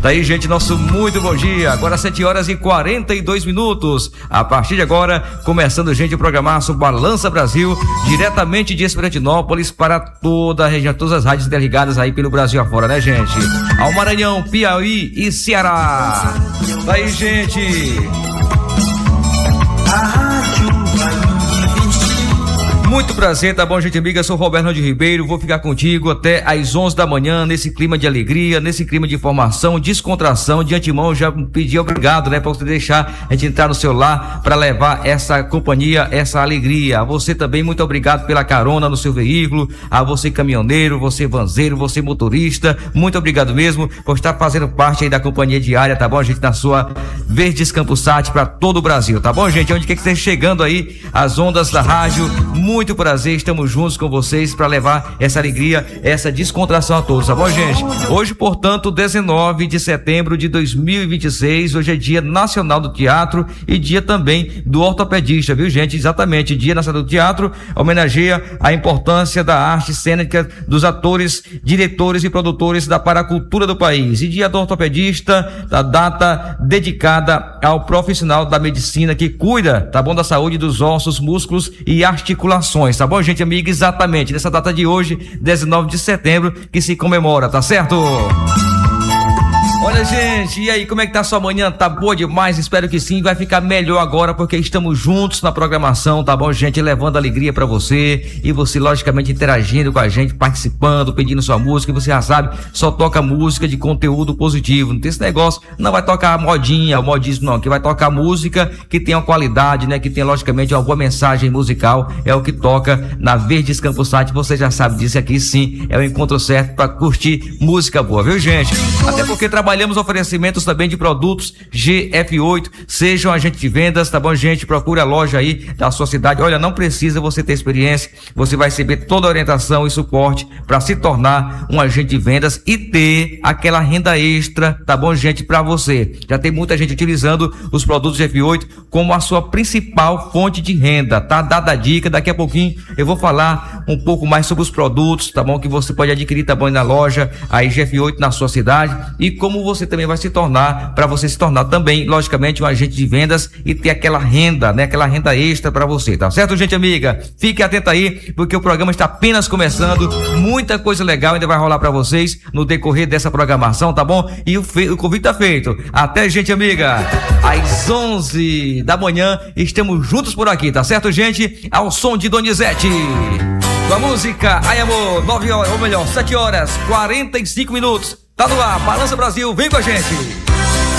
Tá aí, gente, nosso muito bom dia. Agora 7h42. A partir de agora, começando, gente, o programaço Balança Brasil, diretamente de Esperantinópolis para toda a região, todas as rádios interligadas aí pelo Brasil afora, né, gente? Ao Maranhão, Piauí e Ceará. Tá aí, gente. Muito prazer, tá bom, gente amiga? Eu sou Roberto de Ribeiro, vou ficar contigo até às 11 da manhã, nesse clima de alegria, nesse clima de informação, descontração. De antemão, já pedi obrigado, né, pra você deixar a gente entrar no seu lar para levar essa companhia, essa alegria. A você também, muito obrigado pela carona no seu veículo, a você caminhoneiro, você vanzeiro, você motorista, muito obrigado mesmo por estar fazendo parte aí da companhia diária, tá bom, gente? Na sua Verdes Campusat para todo o Brasil, tá bom, gente? Onde quer que esteja chegando aí as ondas da rádio, muito prazer, estamos juntos com vocês para levar essa alegria, essa descontração a todos, tá bom, gente? Hoje, portanto, 19 de setembro de 2026, hoje é Dia Nacional do Teatro e dia também do ortopedista, viu, gente? Exatamente, Dia Nacional do Teatro homenageia a importância da arte cênica dos atores, diretores e produtores da paracultura do país. E Dia do Ortopedista, da data dedicada ao profissional da medicina que cuida, tá bom, da saúde dos ossos, músculos e articulações, tá bom, gente amiga? Exatamente, nessa data de hoje, 19 de setembro, que se comemora, tá certo? Olha, gente, e aí, como é que tá a sua manhã? Tá boa demais? Espero que sim, vai ficar melhor agora, porque estamos juntos na programação, tá bom, gente? Levando alegria pra você, e você, logicamente, interagindo com a gente, participando, pedindo sua música, e você já sabe, só toca música de conteúdo positivo, não tem esse negócio, não vai tocar modinha, o modismo não, que vai tocar música que tenha uma qualidade, né, que tenha, logicamente, uma boa mensagem musical, é o que toca na Verdes Campusat, você já sabe disso, aqui sim, é o encontro certo pra curtir música boa, viu, gente? Até porque trabalhamos oferecimentos também de produtos GF8, sejam agente de vendas, tá bom, gente? Procure a loja aí da sua cidade. Olha, não precisa você ter experiência, você vai receber toda a orientação e suporte para se tornar um agente de vendas e ter aquela renda extra, tá bom, gente? Para você. Já tem muita gente utilizando os produtos GF8 como a sua principal fonte de renda, tá? Dada a dica, daqui a pouquinho eu vou falar um pouco mais sobre os produtos, tá bom? Que você pode adquirir, tá bom, na loja aí GF8 na sua cidade, e como você também vai se tornar, para você se tornar também, logicamente, um agente de vendas e ter aquela renda, né? Aquela renda extra para você, tá certo, gente amiga? Fique atento aí, porque o programa está apenas começando, muita coisa legal ainda vai rolar para vocês no decorrer dessa programação, tá bom? E o convite tá feito. Até, gente amiga, às 11 da manhã, estamos juntos por aqui, tá certo, gente? Ao som de Donizete. Com a música Ai Amor, 9 horas, ou melhor, 7h45. Tá no ar, Balança Brasil, vem com a gente.